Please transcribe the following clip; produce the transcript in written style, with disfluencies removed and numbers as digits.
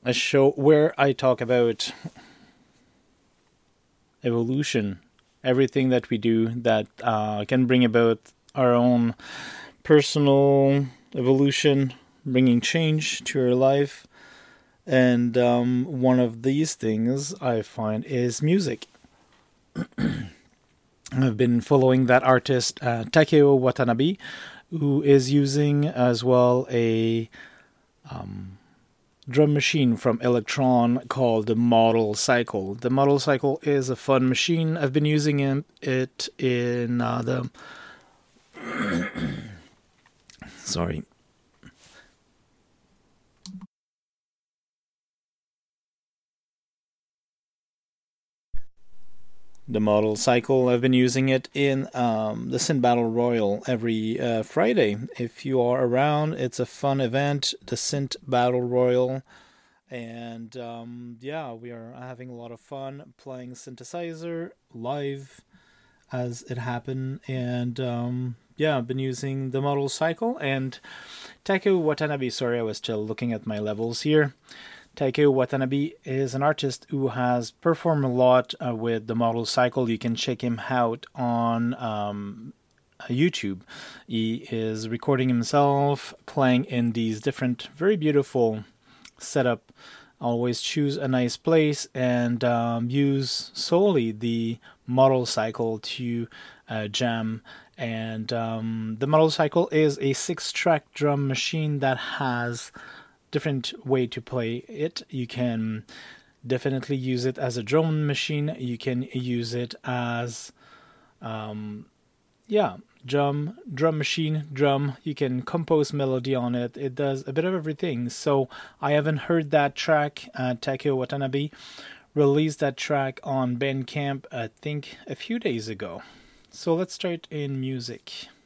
a show where I talk about evolution, everything that we do that can bring about our own personal evolution, bringing change to our life. And one of these things I find is music. I've been following that artist, Takeo Watanabe, who is using as well a drum machine from Electron called the Model Cycle. The Model Cycle is a fun machine. I've been using it in the. Sorry. The Model Cycle. I've been using it in the Synth Battle Royal every Friday. If you are around, it's a fun event, the Synth Battle Royal. And yeah, we are having a lot of fun playing synthesizer live as it happened. And yeah, I've been using the Model Cycle. And Takeo Watanabe, sorry, I was still looking at my levels here. Takeo Watanabe is an artist who has performed a lot with the Model Cycle. You can check him out on YouTube. He is recording himself playing in these different, very beautiful setup. Always choose a nice place and use solely the Model Cycle to jam. And the Model Cycle is a 6-track drum machine that has different way to play it. You can definitely use it as a drum machine. You can use it as yeah, drum machine, drum. You can compose melody on it. It does a bit of everything. So I haven't heard that track. Takeo Watanabe released that track on Bandcamp, I think, a few days ago. So let's start in music.